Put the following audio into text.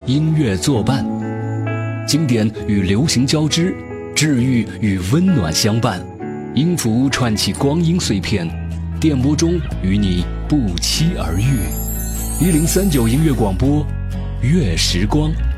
音乐作伴，经典与流行交织，治愈与温暖相伴。音符串起光阴碎片，电波中与你不期而遇。1039音乐广播，乐时光。